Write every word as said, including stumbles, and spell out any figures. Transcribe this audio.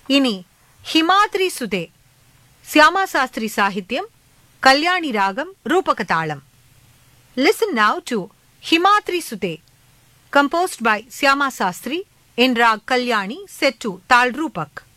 இனி ஹிமாத்ரி சுதே, சியாமா சாஸ்திரி சாகித்யம், கல்யாணி ராகம், ரூபக தாளம். Listen now to Himatri Sute, composed by Syama Sastri in Rag Kalyani, set to Tal Rupak.